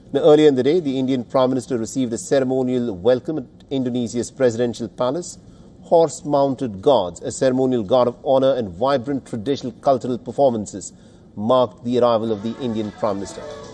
Now, earlier in the day, the Indian Prime Minister received a ceremonial welcome at Indonesia's presidential palace. Horse-mounted guards, a ceremonial guard of honor and vibrant traditional cultural performances marked the arrival of the Indian Prime Minister.